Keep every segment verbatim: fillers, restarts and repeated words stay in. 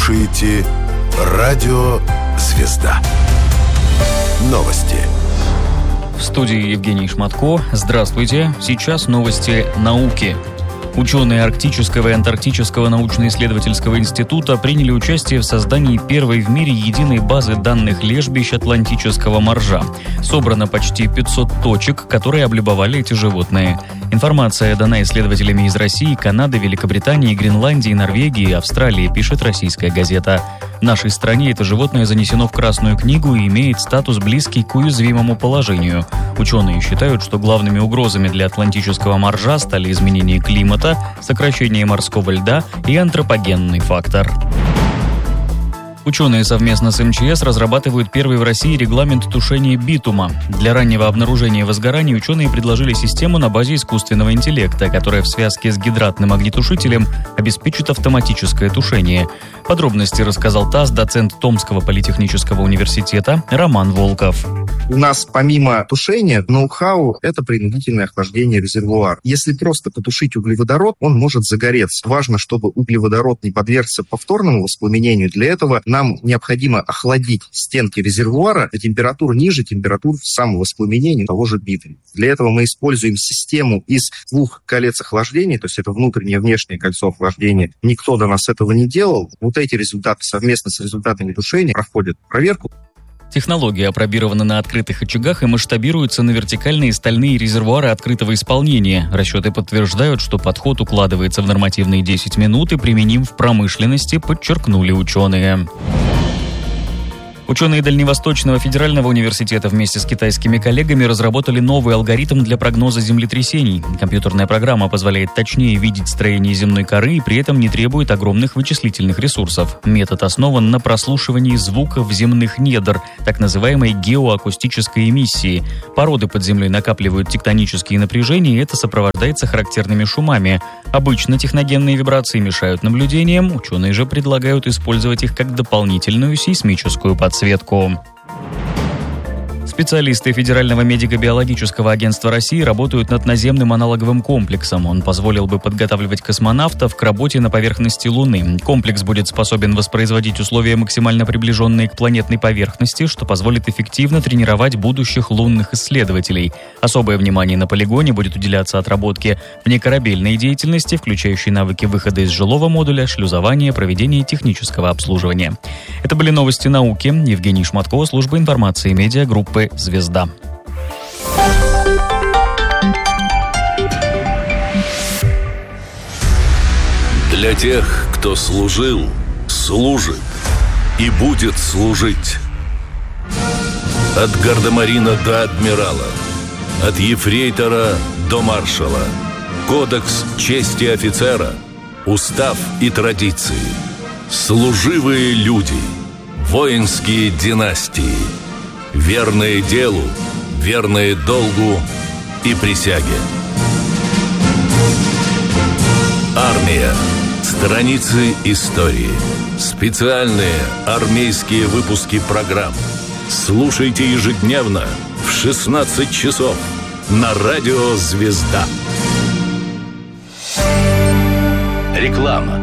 слушаете «Радио Звезда». Новости. В студии Евгений Шматко. Здравствуйте. Сейчас новости науки. Ученые Арктического и Антарктического научно-исследовательского института приняли участие в создании первой в мире единой базы данных лежбищ атлантического моржа. Собрано почти пятьсот точек, которые облюбовали эти животные. Информация дана исследователями из России, Канады, Великобритании, Гренландии, Норвегии и Австралии, пишет российская газета. В нашей стране это животное занесено в Красную книгу и имеет статус, близкий к уязвимому положению. Ученые считают, что главными угрозами для атлантического моржа стали изменение климата, сокращение морского льда и антропогенный фактор. Ученые совместно с эм че эс разрабатывают первый в России регламент тушения битума. Для раннего обнаружения возгораний ученые предложили систему на базе искусственного интеллекта, которая в связке с гидратным огнетушителем обеспечит автоматическое тушение. Подробности рассказал ТАСС доцент Томского политехнического университета Роман Волков. У нас помимо тушения, ноу-хау – это принудительное охлаждение резервуара. Если просто потушить углеводород, он может загореться. Важно, чтобы углеводород не подвергся повторному воспламенению. Для этого нам необходимо охладить стенки резервуара до температур ниже температур самовоспламенения того же битума. Для этого мы используем систему из двух колец охлаждения, то есть это внутреннее и внешнее кольцо охлаждения. Никто до нас этого не делал. Вот эти результаты совместно с результатами тушения проходят проверку. Технология опробирована на открытых очагах и масштабируется на вертикальные стальные резервуары открытого исполнения. Расчеты подтверждают, что подход укладывается в нормативные десять минут и применим в промышленности, подчеркнули ученые. Ученые Дальневосточного федерального университета вместе с китайскими коллегами разработали новый алгоритм для прогноза землетрясений. Компьютерная программа позволяет точнее видеть строение земной коры и при этом не требует огромных вычислительных ресурсов. Метод основан на прослушивании звуков земных недр, так называемой геоакустической эмиссии. Породы под землей накапливают тектонические напряжения, и это сопровождается характерными шумами. Обычно техногенные вибрации мешают наблюдениям, ученые же предлагают использовать их как дополнительную сейсмическую подсветку. Светку. Специалисты Федерального медико-биологического агентства России работают над наземным аналоговым комплексом. Он позволил бы подготавливать космонавтов к работе на поверхности Луны. Комплекс будет способен воспроизводить условия, максимально приближенные к планетной поверхности, что позволит эффективно тренировать будущих лунных исследователей. Особое внимание на полигоне будет уделяться отработке внекорабельной деятельности, включающей навыки выхода из жилого модуля, шлюзования, проведения технического обслуживания. Это были новости науки. Евгений Шматко, служба информации и медиа, группы «Звезда». Для тех, кто служил, служит и будет служить. От гардемарина до адмирала, от ефрейтора до маршала. Кодекс чести офицера, устав и традиции. Служивые люди, воинские династии. Верные делу, верные долгу и присяге. Армия. Страницы истории. Специальные армейские выпуски программ. Слушайте ежедневно в шестнадцать часов на радио «Звезда». Реклама.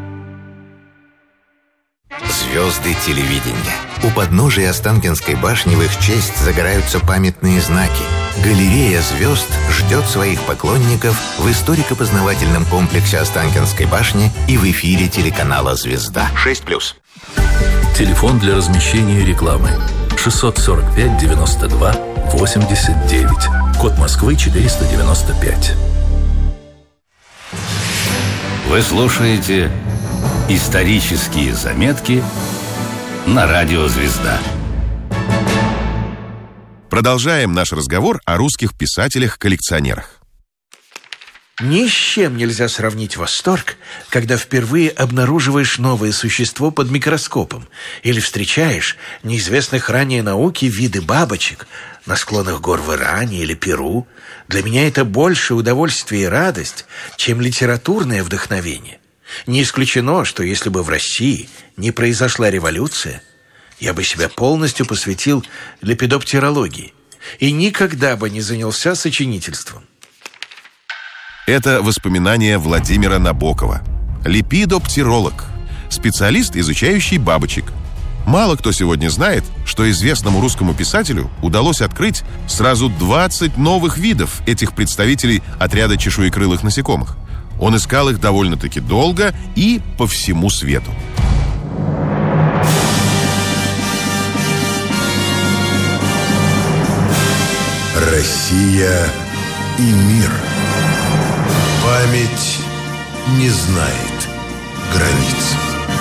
Звезды телевидения. У подножия Останкинской башни в их честь загораются памятные знаки. Галерея звезд ждет своих поклонников в историко-познавательном комплексе Останкинской башни и в эфире телеканала «Звезда». шесть плюс. Телефон для размещения рекламы шестьсот сорок пять девяносто два восемьдесят девять. Код Москвы четыреста девяносто пять. Вы слушаете «Исторические заметки» на радио «Звезда». Продолжаем наш разговор о русских писателях-коллекционерах. Ни с чем нельзя сравнить восторг, когда впервые обнаруживаешь новое существо под микроскопом или встречаешь неизвестных ранее науке виды бабочек на склонах гор в Иране или Перу. Для меня это больше удовольствие и радость, чем литературное вдохновение. Не исключено, что если бы в России не произошла революция, я бы себя полностью посвятил лепидоптерологии и никогда бы не занялся сочинительством. Это воспоминания Владимира Набокова. Лепидоптеролог. специалист, изучающий бабочек. Мало кто сегодня знает, что известному русскому писателю удалось открыть сразу двадцать новых видов этих представителей отряда чешуекрылых насекомых. Он искал их довольно-таки долго и по всему свету. Россия и мир. Память не знает границ.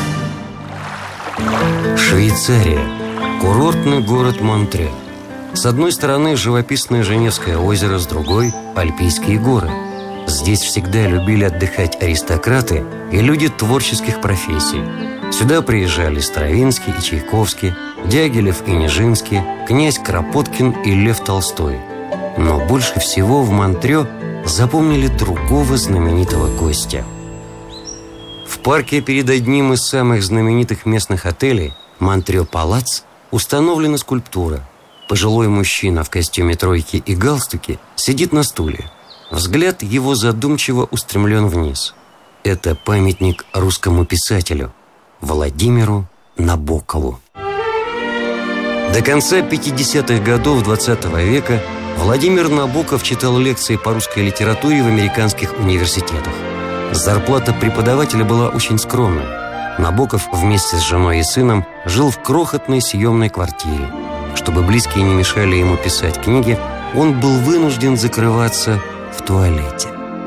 Швейцария. Курортный город Монтре. С одной стороны живописное Женевское озеро, с другой – Альпийские горы. Здесь всегда любили отдыхать аристократы и люди творческих профессий. Сюда приезжали Стравинский и Чайковский, Дягилев и Нижинский, князь Кропоткин и Лев Толстой. Но больше всего в Монтре запомнили другого знаменитого гостя. В парке перед одним из самых знаменитых местных отелей, Монтре Палац, установлена скульптура. Пожилой мужчина в костюме тройки и галстуке сидит на стуле. Взгляд его задумчиво устремлен вниз. Это памятник русскому писателю Владимиру Набокову. До конца пятидесятых годов двадцатого века Владимир Набоков читал лекции по русской литературе в американских университетах. Зарплата преподавателя была очень скромной. Набоков вместе с женой и сыном жил в крохотной съемной квартире. Чтобы близкие не мешали ему писать книги, он был вынужден закрываться в туалете.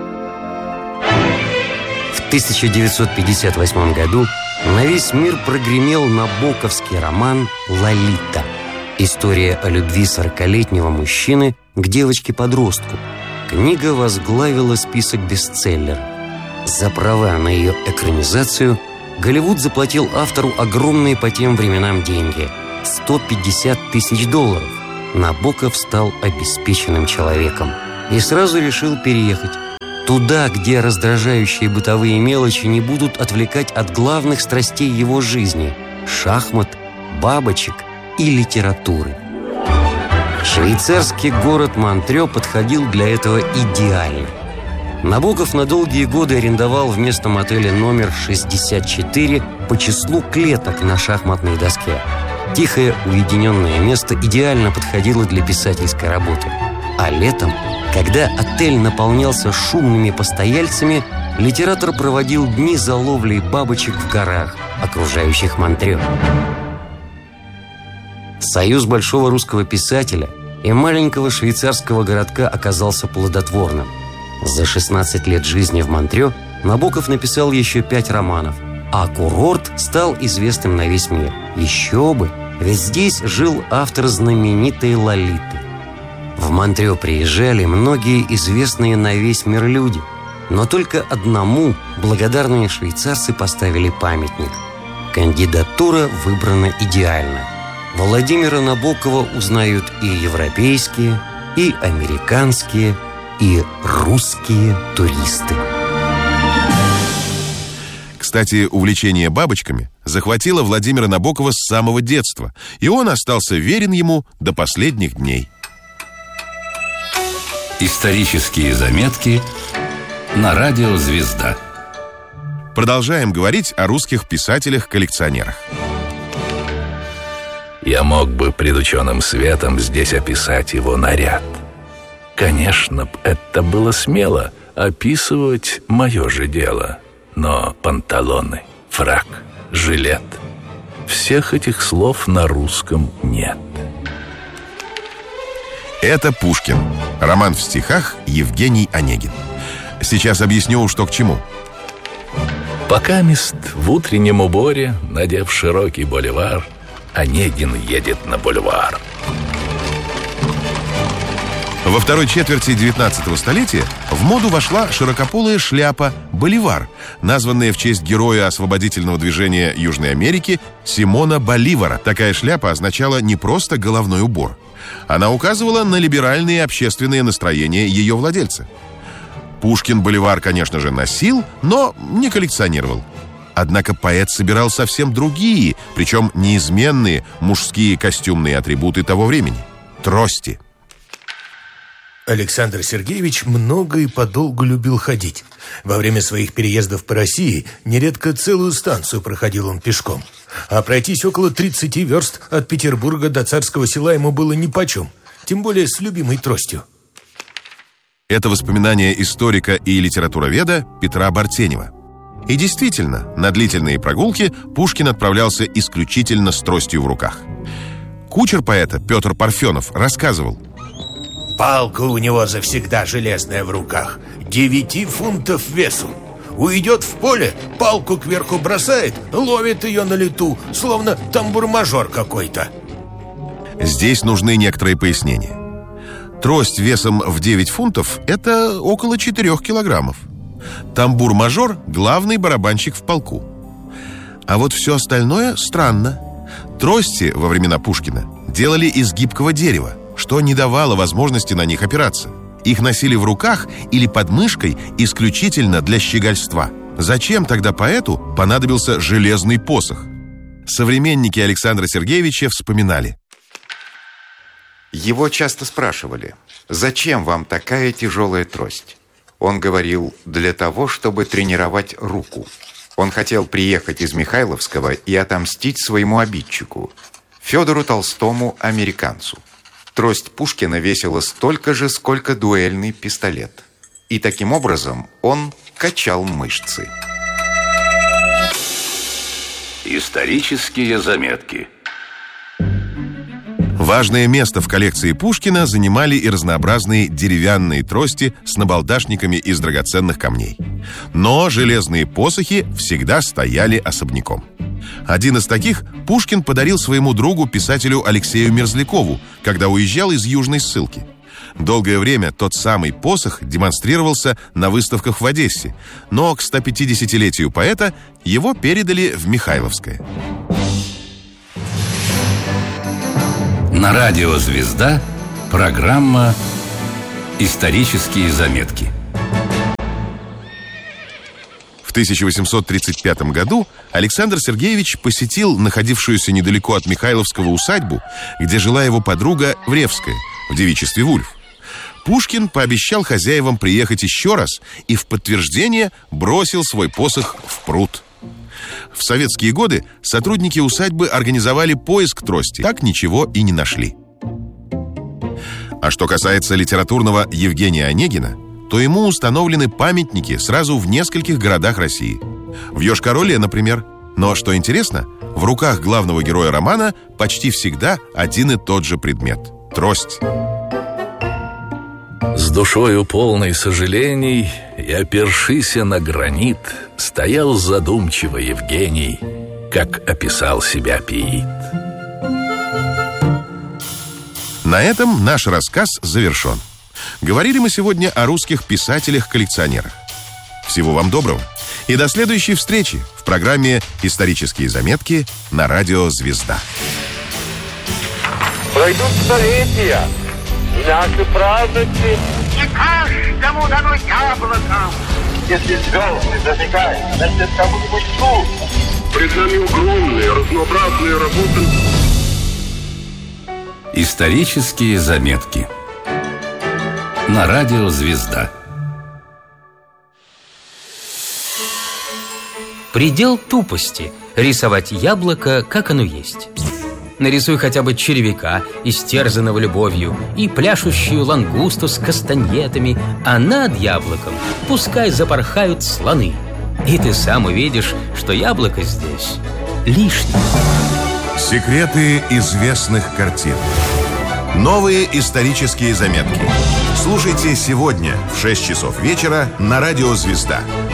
В тысяча девятьсот пятьдесят восьмом году на весь мир прогремел набоковский роман «Лолита». История о любви сорокалетнего мужчины к девочке-подростку. Книга возглавила список бестселлеров. За права на ее экранизацию Голливуд заплатил автору огромные по тем временам деньги – сто пятьдесят тысяч долларов. Набоков стал обеспеченным человеком и сразу решил переехать туда, где раздражающие бытовые мелочи не будут отвлекать от главных страстей его жизни – шахмат, бабочек и литературы. Швейцарский город Монтре подходил для этого идеально. Набоков на долгие годы арендовал в местном отеле номер шестьдесят четыре по числу клеток на шахматной доске. Тихое, уединенное место идеально подходило для писательской работы. А летом, когда отель наполнялся шумными постояльцами, литератор проводил дни за ловлей бабочек в горах, окружающих Монтре. Союз большого русского писателя и маленького швейцарского городка оказался плодотворным. За шестнадцать лет жизни в Монтре Набоков написал еще пять романов, а курорт стал известным на весь мир. Еще бы, ведь здесь жил автор знаменитой «Лолиты». В Монтре приезжали многие известные на весь мир люди, но только одному благодарные швейцарцы поставили памятник. Кандидатура выбрана идеально. Владимира Набокова узнают и европейские, и американские, и русские туристы. Кстати, увлечение бабочками захватило Владимира Набокова с самого детства, и он остался верен ему до последних дней. Исторические заметки на радио «Звезда». Продолжаем говорить о русских писателях-коллекционерах. Я мог бы пред ученым светом здесь описать его наряд. Конечно, это было смело описывать мое же дело. Но панталоны, фрак, жилет — всех этих слов на русском нет. Это Пушкин. Роман в стихах Евгений Онегин. Сейчас объясню, что к чему. Покамест в утреннем уборе, надев широкий боливар, Онегин едет на бульвар. Во второй четверти девятнадцатого столетия в моду вошла широкополая шляпа «Боливар», названная в честь героя освободительного движения Южной Америки Симона Боливара. Такая шляпа означала не просто головной убор. Она указывала на либеральные общественные настроения ее владельца. Пушкин боливар, конечно же, носил, но не коллекционировал. Однако поэт собирал совсем другие, причем неизменные мужские костюмные атрибуты того времени – трости. Александр Сергеевич много и подолгу любил ходить. Во время своих переездов по России нередко целую станцию проходил он пешком. А пройтись около тридцати верст от Петербурга до Царского Села ему было нипочем, тем более с любимой тростью. Это воспоминание историка и литературоведа Петра Бартенева. И действительно, на длительные прогулки Пушкин отправлялся исключительно с тростью в руках. Кучер поэта Петр Парфенов рассказывал: палка у него завсегда железная в руках, девяти фунтов весу. Уйдет в поле, палку кверху бросает, ловит ее на лету, словно тамбур-мажор какой-то. Здесь нужны некоторые пояснения. Трость весом в девять фунтов – это около четырёх килограммов. Тамбур-мажор – главный барабанщик в полку. А вот все остальное странно. Трости во времена Пушкина делали из гибкого дерева, что не давало возможности на них опираться. Их носили в руках или под мышкой исключительно для щегольства. Зачем тогда поэту понадобился железный посох? Современники Александра Сергеевича вспоминали: его часто спрашивали: зачем вам такая тяжелая трость? Он говорил: для того, чтобы тренировать руку. Он хотел приехать из Михайловского и отомстить своему обидчику, Федору Толстому, американцу. Трость Пушкина весила столько же, сколько дуэльный пистолет. И таким образом он качал мышцы. Исторические заметки. Важное место в коллекции Пушкина занимали и разнообразные деревянные трости с набалдашниками из драгоценных камней. Но железные посохи всегда стояли особняком. Один из таких Пушкин подарил своему другу, писателю Алексею Мерзлякову, когда уезжал из Южной ссылки. Долгое время тот самый посох демонстрировался на выставках в Одессе, но к стопятидесятилетию поэта его передали в Михайловское. На радио «Звезда» программа «Исторические заметки». В тысяча восемьсот тридцать пятом году Александр Сергеевич посетил находившуюся недалеко от Михайловского усадьбу, где жила его подруга Вревская в девичестве Вульф. Пушкин пообещал хозяевам приехать еще раз и в подтверждение бросил свой посох в пруд. В советские годы сотрудники усадьбы организовали поиск трости, так ничего и не нашли. А что касается литературного Евгения Онегина, то ему установлены памятники сразу в нескольких городах России. В Йошкар-Оле, например. Но, что интересно, в руках главного героя романа почти всегда один и тот же предмет – трость. С душою полной сожалений и опершися на гранит, стоял задумчиво Евгений, как описал себя Пиит. На этом наш рассказ завершен. Говорили мы сегодня о русских писателях-коллекционерах. Всего вам доброго и до следующей встречи в программе «Исторические заметки» на радио «Звезда». Пройдут столетия, и наши праздники. Не каждому дано яблоко. Если звезды зажигают, значит, кому-нибудь суд. Пред нами огромные, разнообразные работы. Исторические заметки на радио «Звезда». Предел тупости – рисовать яблоко, как оно есть. Нарисуй хотя бы червяка, истерзанного любовью, и пляшущую лангусту с кастаньетами, а над яблоком пускай запорхают слоны. И ты сам увидишь, что яблоко здесь лишнее. Секреты известных картин. Новые исторические заметки. Слушайте сегодня в шесть часов вечера на радио «Звезда».